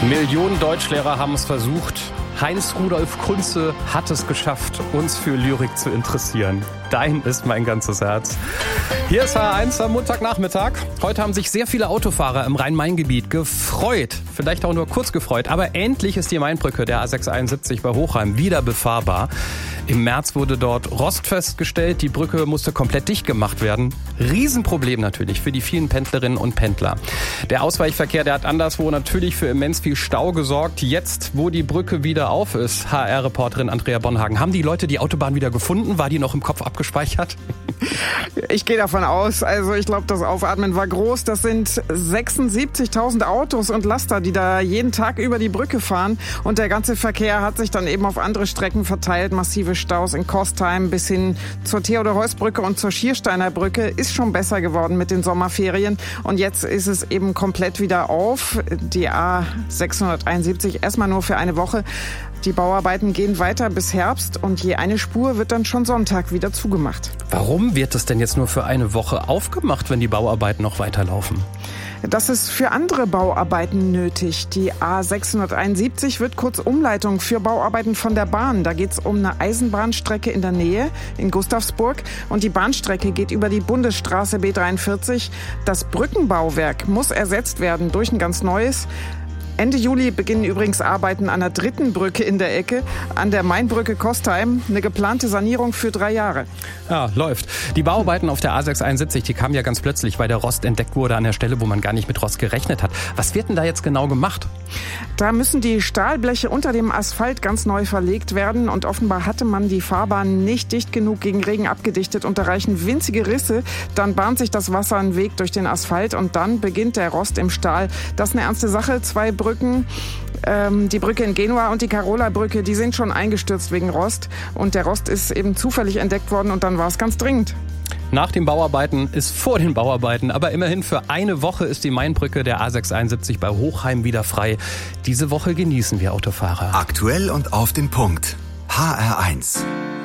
Millionen Deutschlehrer haben es versucht. Heinz-Rudolf Kunze hat es geschafft, uns für Lyrik zu interessieren. Dein ist mein ganzes Herz. Hier ist H1 am Montagnachmittag. Heute haben sich sehr viele Autofahrer im Rhein-Main-Gebiet gefreut. Vielleicht auch nur kurz gefreut. Aber endlich ist die Mainbrücke der A671 bei Hochheim wieder befahrbar. Im März wurde dort Rost festgestellt. Die Brücke musste komplett dicht gemacht werden. Riesenproblem natürlich für die vielen Pendlerinnen und Pendler. Der Ausweichverkehr, der hat anderswo natürlich für immens viel Stau gesorgt. Jetzt, wo die Brücke wieder auf ist, HR-Reporterin Andrea Bonhagen, haben die Leute die Autobahn wieder gefunden? War die noch im Kopf abgespeichert? Ich gehe davon aus. Also ich glaube, das Aufatmen war groß. Das sind 76.000 Autos und Laster, die da jeden Tag über die Brücke fahren. Und der ganze Verkehr hat sich dann eben auf andere Strecken verteilt. Massive Staus in Kostheim bis hin zur Theodor-Heuss-Brücke und zur Schiersteiner Brücke. Ist schon besser geworden mit den Sommerferien. Und jetzt ist es eben komplett wieder auf. Die A671 erstmal nur für eine Woche. Die Bauarbeiten gehen weiter bis Herbst und je eine Spur wird dann schon Sonntag wieder zugemacht. Warum wird es denn jetzt nur für eine Woche aufgemacht, wenn die Bauarbeiten noch weiterlaufen? Das ist für andere Bauarbeiten nötig. Die A671 wird kurz Umleitung für Bauarbeiten von der Bahn. Da geht es um eine Eisenbahnstrecke in der Nähe, in Gustavsburg. Und die Bahnstrecke geht über die Bundesstraße B43. Das Brückenbauwerk muss ersetzt werden durch ein ganz neues. Ende Juli beginnen übrigens Arbeiten an der dritten Brücke in der Ecke, an der Mainbrücke Kostheim. Eine geplante Sanierung für 3 Jahre. Ja, läuft. Die Bauarbeiten auf der A671, die kamen ja ganz plötzlich, weil der Rost entdeckt wurde an der Stelle, wo man gar nicht mit Rost gerechnet hat. Was wird denn da jetzt genau gemacht? Da müssen die Stahlbleche unter dem Asphalt ganz neu verlegt werden. Und offenbar hatte man die Fahrbahn nicht dicht genug gegen Regen abgedichtet und da reichen winzige Risse. Dann bahnt sich das Wasser einen Weg durch den Asphalt und dann beginnt der Rost im Stahl. Das ist eine ernste Sache. 2 Brücken, die Brücke in Genua und die Carola-Brücke, die sind schon eingestürzt wegen Rost. Und der Rost ist eben zufällig entdeckt worden und dann war es ganz dringend. Nach den Bauarbeiten ist vor den Bauarbeiten, aber immerhin für eine Woche ist die Mainbrücke der A671 bei Hochheim wieder frei. Diese Woche genießen wir Autofahrer. Aktuell und auf den Punkt. HR1.